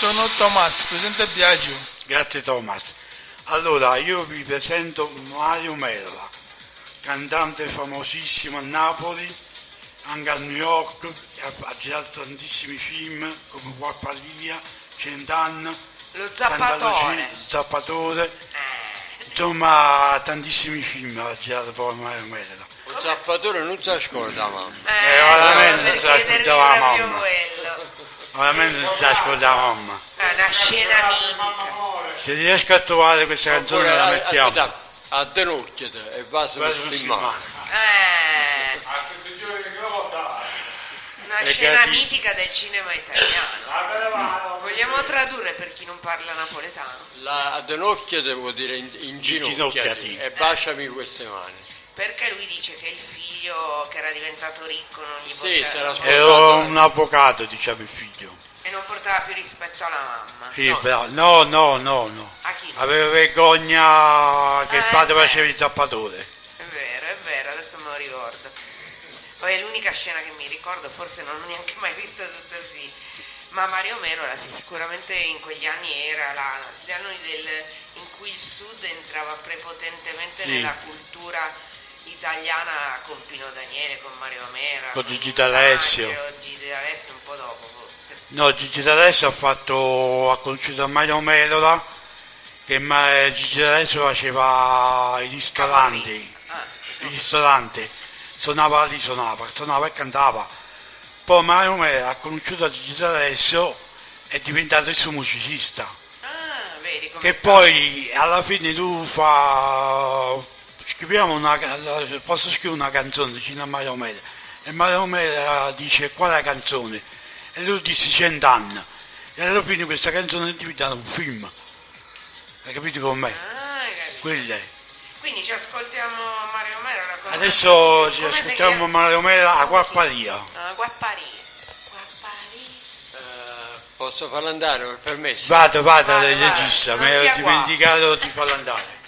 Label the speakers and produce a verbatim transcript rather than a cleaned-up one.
Speaker 1: sono Thomas, presente Biagio.
Speaker 2: Grazie Thomas. Allora, io vi presento Mario Merola, cantante famosissimo a Napoli, anche a New York, ha, ha girato tantissimi film come Guapparia, Cent'anni,
Speaker 3: Lo Zappatore,
Speaker 2: Zappatore, insomma tantissimi film ha girato poi Mario Merola.
Speaker 4: Il Zappatore non si ascolta, mamma.
Speaker 3: Eh,
Speaker 2: Eh, veramente non si
Speaker 3: per chiedermi
Speaker 2: ascoltava la
Speaker 3: proprio
Speaker 2: mamma.
Speaker 3: quello.
Speaker 2: Veramente non si ascolta la mamma.
Speaker 3: È una scena mitica.
Speaker 2: Se riesco a trovare questa canzone la mettiamo.
Speaker 4: Aspetta, a denocchiate e va su filmato.
Speaker 3: Eh, una
Speaker 2: È
Speaker 3: scena
Speaker 2: gratis.
Speaker 3: mitica del cinema italiano. Vogliamo tradurre per chi non parla napoletano?
Speaker 4: La, a denocchiate vuol dire in, inginocchiati
Speaker 2: Inginocchiati.
Speaker 4: e baciami queste mani.
Speaker 3: Perché lui dice che il figlio che era diventato ricco non gli
Speaker 4: Sì, si era
Speaker 3: portava,
Speaker 4: sposato.
Speaker 2: Ero un avvocato, diciamo il figlio.
Speaker 3: e non portava più rispetto alla mamma.
Speaker 2: Sì,
Speaker 4: No.
Speaker 2: bravo. No, no, no, no.
Speaker 3: A chi?
Speaker 2: Aveva vergogna che il
Speaker 3: Eh,
Speaker 2: padre
Speaker 3: beh.
Speaker 2: faceva il zappatore.
Speaker 3: È vero, è vero, adesso me lo ricordo. Poi è l'unica scena che mi ricordo, forse non ho neanche mai visto tutto il film. Ma Mario Merola sì, sicuramente in quegli anni era la, gli anni del, in cui il Sud entrava prepotentemente
Speaker 2: Sì.
Speaker 3: nella cultura italiana con Pino Daniele, con Mario Merola,
Speaker 2: Con Gigi D'Alessio.
Speaker 3: Gigi D'Alessio un po' dopo forse.
Speaker 2: No, Gigi D'Alessio ha fatto, ha conosciuto Mario Merola, che ma- Gigi D'Alessio faceva i ristoranti,
Speaker 3: Ah,
Speaker 2: il ristorante, suonava lì, suonava, suonava e cantava. Poi Mario Merola ha conosciuto Gigi D'Alessio e è diventato il suo musicista.
Speaker 3: ah, vedi come
Speaker 2: Che
Speaker 3: sta-
Speaker 2: poi alla fine lui fa, scriviamo una, posso scrivere una canzone vicino a Mario Merola, e Mario Merola dice qual è la canzone, e lui disse Cent'anni, e alla fine questa canzone è diventata un film, hai capito com'è?
Speaker 3: Ah, hai capito.
Speaker 2: Quella è.
Speaker 3: Quindi ci ascoltiamo Mario Merola. con-
Speaker 2: Adesso ci
Speaker 3: come si
Speaker 2: ascoltiamo
Speaker 3: chiama?
Speaker 2: Mario Merola a
Speaker 3: Come si-
Speaker 2: Guapparia.
Speaker 3: Ah, Guapparia. Guapparia.
Speaker 4: Eh, posso farlo andare per permesso?
Speaker 2: Vado, vado,
Speaker 3: Vado,
Speaker 2: regista,
Speaker 3: vado.
Speaker 2: mi
Speaker 3: Non
Speaker 2: ero
Speaker 3: sia qua.
Speaker 2: dimenticato di farlo andare.